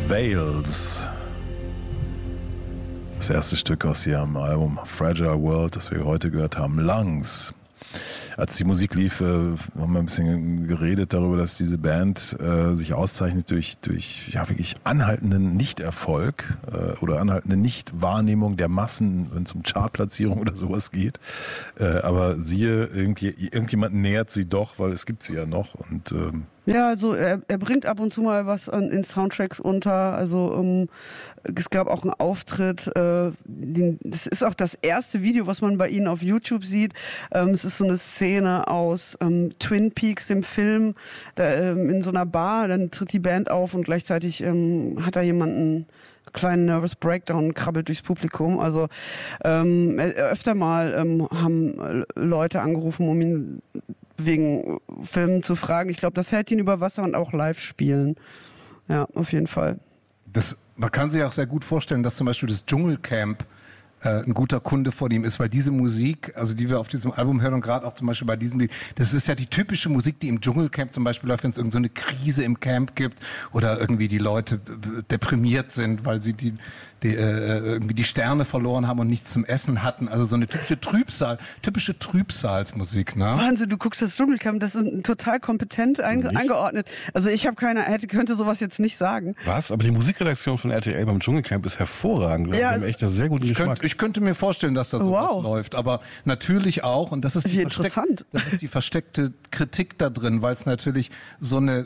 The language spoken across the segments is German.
Veils. Das erste Stück aus ihrem Album Fragile World, das wir heute gehört haben, Lungs. Als die Musik lief, haben wir ein bisschen geredet darüber, dass diese Band sich auszeichnet durch ja, wirklich anhaltenden Nichterfolg oder anhaltende Nichtwahrnehmung der Massen, wenn es um Chartplatzierung oder sowas geht. Aber siehe, irgendjemand nähert sie doch, weil es gibt sie ja noch. Und ja, also er bringt ab und zu mal was in Soundtracks unter. Also es gab auch einen Auftritt. Das ist auch das erste Video, was man bei ihnen auf YouTube sieht. Es ist so eine Szene aus Twin Peaks, dem Film, in so einer Bar. Dann tritt die Band auf und gleichzeitig hat da jemand einen kleinen Nervous Breakdown, krabbelt durchs Publikum. Also öfter mal haben Leute angerufen, um ihn wegen Filmen zu fragen. Ich glaube, das hält ihn über Wasser und auch live spielen. Ja, auf jeden Fall. Man kann sich auch sehr gut vorstellen, dass zum Beispiel das Dschungelcamp ein guter Kunde von ihm ist, weil diese Musik, also die wir auf diesem Album hören und gerade auch zum Beispiel bei diesem Lied, das ist ja die typische Musik, die im Dschungelcamp zum Beispiel läuft, wenn es irgend so eine Krise im Camp gibt oder irgendwie die Leute deprimiert sind, weil sie irgendwie die Sterne verloren haben und nichts zum Essen hatten. Also so eine typische Trübsalsmusik. Ne? Wahnsinn, du guckst das Dschungelcamp, das ist total kompetent eingeordnet. Also ich habe könnte sowas jetzt nicht sagen. Was? Aber die Musikredaktion von RTL beim Dschungelcamp ist hervorragend. Ja, wir haben echt einen sehr guten Geschmack. Ich könnte mir vorstellen, dass da sowas läuft, aber natürlich auch, und das ist die versteckte Kritik da drin, weil es natürlich so eine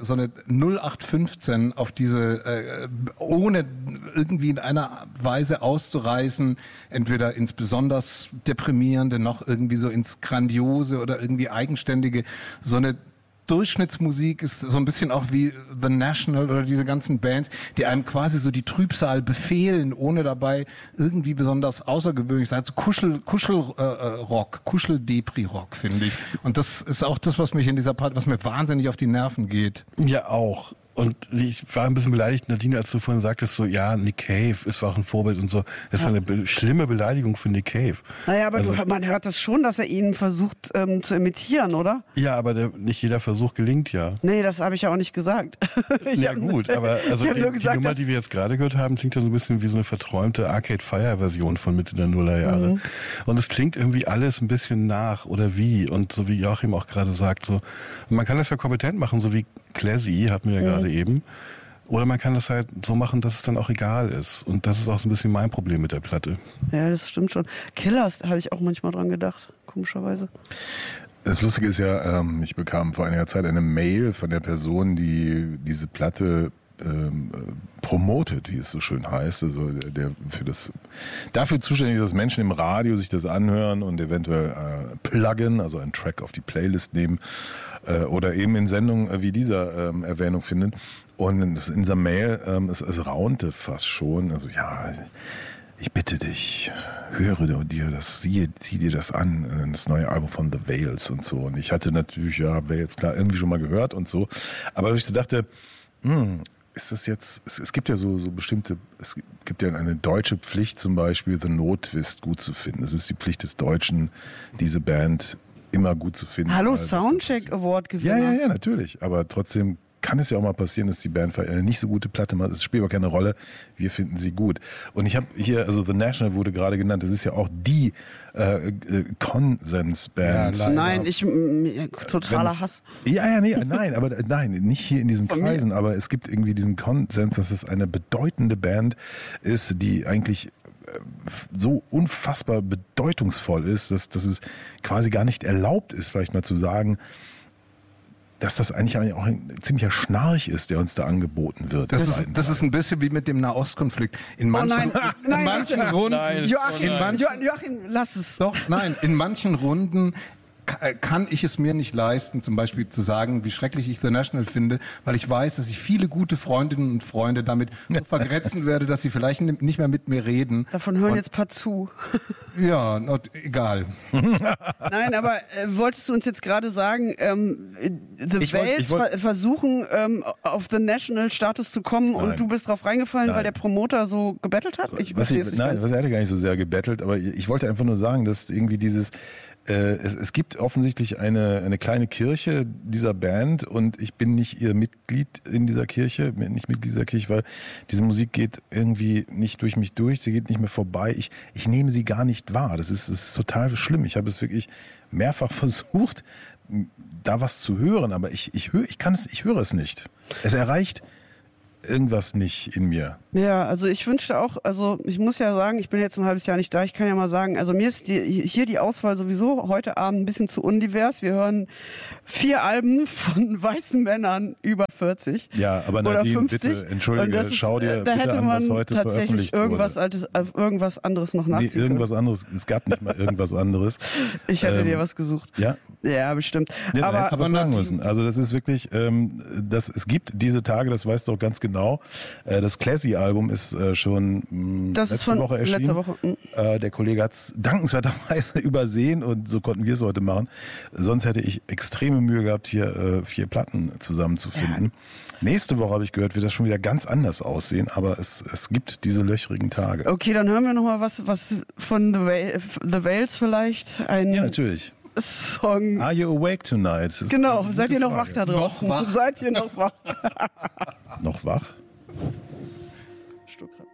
0815 auf diese, ohne irgendwie in einer Weise auszureißen, entweder ins besonders Deprimierende, noch irgendwie so ins Grandiose oder irgendwie Eigenständige, so eine Durchschnittsmusik ist so ein bisschen auch wie The National oder diese ganzen Bands, die einem quasi so die Trübsal befehlen, ohne dabei irgendwie besonders außergewöhnlich zu sein. So Kuschelrock, Kuscheldepri-Rock, finde ich. Und das ist auch das, was mich in dieser Part, was mir wahnsinnig auf die Nerven geht. Mir auch. Und ich war ein bisschen beleidigt, Nadine, als du vorhin sagtest, so, ja, Nick Cave ist auch ein Vorbild und so. Das ist eine schlimme Beleidigung für Nick Cave. Naja, aber man hört das schon, dass er ihn versucht zu imitieren, oder? Ja, aber nicht jeder Versuch gelingt ja. Nee, das habe ich ja auch nicht gesagt. Ja gut, aber also die Nummer, die wir jetzt gerade gehört haben, klingt ja so ein bisschen wie so eine verträumte Arcade Fire-Version von Mitte der Nullerjahre. Mhm. Und es klingt irgendwie alles ein bisschen nach oder wie. Und so wie Joachim auch gerade sagt, so, man kann das ja kompetent machen, so wie Classy, hatten wir ja gerade eben. Oder man kann das halt so machen, dass es dann auch egal ist. Und das ist auch so ein bisschen mein Problem mit der Platte. Ja, das stimmt schon. Killers habe ich auch manchmal dran gedacht, komischerweise. Das Lustige ist ja, ich bekam vor einiger Zeit eine Mail von der Person, die diese Platte promotet, wie es so schön heißt, also der dafür zuständig ist, dass Menschen im Radio sich das anhören und eventuell pluggen, also einen Track auf die Playlist nehmen oder eben in Sendungen wie dieser Erwähnung finden. Und in dieser Mail, es raunte fast schon, also ja, ich bitte dich, höre dir das, zieh dir das an, das neue Album von The Veils und so. Und ich hatte natürlich, ja, Veils, klar, irgendwie schon mal gehört und so, aber ich so dachte, ist das jetzt, es gibt ja so bestimmte, es gibt ja eine deutsche Pflicht, zum Beispiel The No-Twist gut zu finden. Es ist die Pflicht des Deutschen, diese Band immer gut zu finden. Hallo, Soundcheck Award Gewinner. Ja, natürlich. Aber trotzdem kann es ja auch mal passieren, dass die Band eine nicht so gute Platte macht. Es spielt aber keine Rolle. Wir finden sie gut. Und ich habe hier, also The National wurde gerade genannt, das ist ja auch die Konsensband. Ja, nein, totaler Hass. Nein, nicht hier in diesen Kreisen, aber es gibt irgendwie diesen Konsens, dass es eine bedeutende Band ist, die eigentlich so unfassbar bedeutungsvoll ist, dass es quasi gar nicht erlaubt ist, vielleicht mal zu sagen, dass das eigentlich auch ein ziemlicher Schnarch ist, der uns da angeboten wird. Das ist ein bisschen wie mit dem Nahostkonflikt. In manchen Runden... Joachim, lass es. Doch, nein, in manchen Runden kann ich es mir nicht leisten, zum Beispiel zu sagen, wie schrecklich ich The National finde, weil ich weiß, dass ich viele gute Freundinnen und Freunde damit so vergrätzen werde, dass sie vielleicht nicht mehr mit mir reden. Davon hören jetzt ein paar zu. Ja, egal. Nein, aber wolltest du uns jetzt gerade sagen, The Veils versuchen, auf The National Status zu kommen und du bist drauf reingefallen, weil der Promoter so gebettelt hat? Was er hatte gar nicht so sehr gebettelt, aber ich wollte einfach nur sagen, dass irgendwie dieses es gibt gibt offensichtlich eine kleine Kirche dieser Band und ich bin nicht ihr Mitglied in dieser Kirche, nicht Mitglied dieser Kirche, weil diese Musik geht irgendwie nicht durch mich durch, sie geht nicht mehr vorbei. Ich nehme sie gar nicht wahr. Das ist total schlimm. Ich habe es wirklich mehrfach versucht, da was zu hören, aber ich höre es nicht. Es erreicht irgendwas nicht in mir. Ja, also ich wünschte auch, also ich muss ja sagen, ich bin jetzt ein halbes Jahr nicht da, ich kann ja mal sagen, also mir ist hier die Auswahl sowieso heute Abend ein bisschen zu undivers. Wir hören 4 Alben von weißen Männern über 40. Ja, aber Nadine, oder 50. Bitte, entschuldige, schau dir da bitte hätte an, was man heute tatsächlich veröffentlicht wurde. irgendwas anderes noch nachziehen können. Irgendwas anderes, es gab nicht mal irgendwas anderes. Ich hätte dir was gesucht. Ja? Ja, bestimmt. Ja, aber hättest du was sagen müssen. Also das ist wirklich, es gibt diese Tage, das weißt du auch ganz genau. Das Classy-Album ist schon letzte Woche erschienen. Letzte Woche. Der Kollege hat es dankenswerterweise übersehen und so konnten wir es heute machen. Sonst hätte ich extreme Mühe gehabt, hier 4 Platten zusammenzufinden. Ja. Nächste Woche, habe ich gehört, wird das schon wieder ganz anders aussehen, aber es gibt diese löchrigen Tage. Okay, dann hören wir nochmal was von The Wales vielleicht. Ja, natürlich. Song. Are you awake tonight? Genau, seid ihr noch wach da draußen? Noch wach? Seid ihr noch wach? Noch wach? Stuttgart.